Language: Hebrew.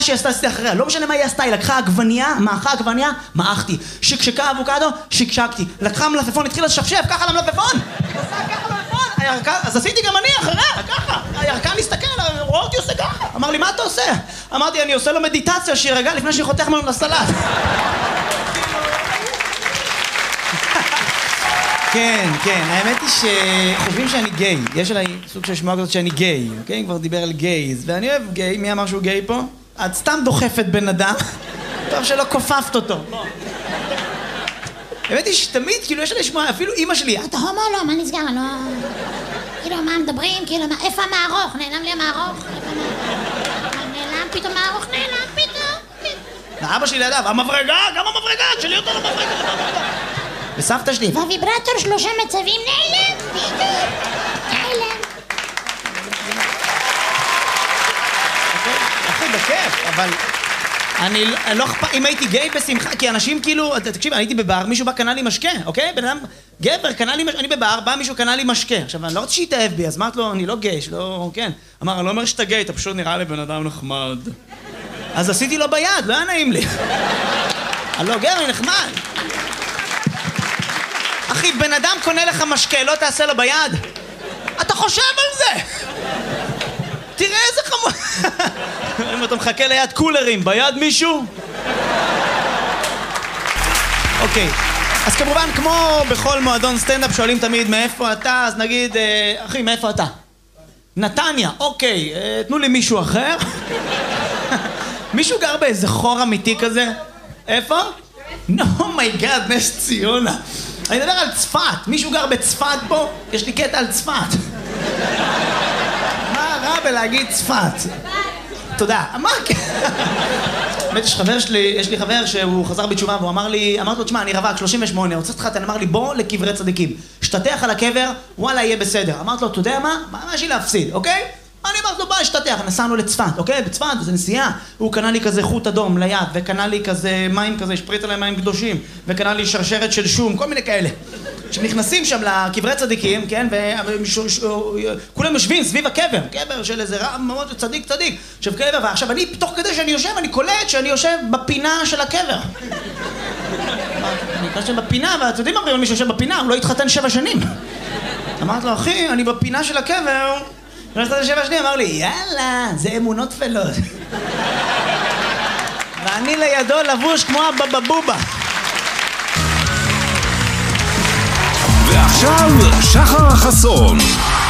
שהיא עשתה אחריה, לא משנה מה היא עשתה, היא לקחה עגבנייה, מאכה עגבנייה, מאכתי. שקשקה אבוקדו, שקשקתי. לקחה מלפפון, התחילה לשפשף, ככה למלפפון. ככה למלפפון. אז עשיתי גם אני אחריה, ככה. הירקן הסתכל, רואה אותי עושה ככה. אמר לי, מה אתה עושה? אמרתי, אני עושה לו מדיטציה, שירגע לפני שהיא חותך ממנו לסלט. כן, כן, האמת היא שחושבים שאני גיי. יש עליי סוג של שמועה כזאת שאני גיי, אוקיי? כבר דיבר על גייז, ואני אוהב גיי. מי אמר שהוא גיי פה? את סתם דוחפת בן אדם, טוב שלא כופפת אותו. האמת היא שתמיד, כאילו, יש עליי שמועה, אפילו אמא שלי, אתה הומו? לא, מה נסגר? לא... כאילו, מה מדברים? כאילו, איפה המערוך? נעלם לי המערוך? נעלם פתאום מערוך, נעלם פתאום. אבא שלי לידיו, המברגה, גם המברגה, שלי אותו למברגה. וסבתא שלי, והוויברטור 3 מצבים נעלם, פתאום, נעלם. אחי, בכיף, אבל אני לא אכפת, אם הייתי גיי בשמחה, כי אנשים כאילו, תקשיב, אני הייתי בבר, מישהו בא קנה לי משקה, אוקיי? בן אדם, גבר, קנה לי משקה, אני בבר, בא מישהו קנה לי משקה. עכשיו, אני לא רוצה שיתאהב בי, אז אמרת לו, אני לא גיי, שלא, כן. אמר, אני לא אומר שאתה גיי, אתה פשוט נראה לי בן אדם נחמד. אז עשיתי לו ביד, לא היה נעים לי. לא, גבר, אני נחמד. אחי, בן אדם קונה לך משקה, לא תעשה לו ביד? אתה חושב על זה! תראה איזה חמור... אם אתה מחכה ליד קולרים, ביד מישהו? אוקיי, אז כמובן, כמו בכל מועדון סטנדאפ, שואלים תמיד מאיפה אתה, אז נגיד, אחי, מאיפה אתה? נתניה, אוקיי, תנו לי מישהו אחר. מישהו גר באיזה חור אמיתי כזה? איפה? אומייגאד, נס ציונה. אני מדבר על צפת, מישהו גר בצפת פה? יש לי קטע על צפת. מה רע בלהגיד צפת? תודה. מה? באמת יש לי חבר שהוא חזר בתשובה והוא אמר לי, אמרתי לו, תשמע, אני רווק, 38, רוצה אותך, אמר לי, בוא לקברי צדיקים. שתתח על הקבר, וואלה, יהיה בסדר. אמרתי לו, אתה יודע מה? מה יש לי להפסיד, אוקיי? אני אמרתי לו, בוא, שתתח, נסענו לצפת, אוקיי? בצפת, זה נסיעה. הוא קנה לי כזה חוט אדום ליד, וקנה לי כזה מים כזה, שפריץ עליהם מים קדושים, וקנה לי שרשרת של שום, כל מיני כאלה. כשנכנסים שם לקברי צדיקים, כן? וכולם יושבים סביב הקבר, קבר של איזה רב מאוד צדיק. עכשיו קבר, ועכשיו אני, תוך כדי שאני יושב, אני קולט שאני יושב בפינה של הקבר. אני יושב בפינה, ואתם יודעים מה, מי שיושב בפינה, הוא לא התחתן 7 שנים. אמרתי לו, אחי, אני בפינה של הקבר. ונתת 7 שנים, אמר לי, יאללה, זה אמונות תפלות. ואני לידו לבוש כמו הבבבובה. ועכשיו, שחר חסון.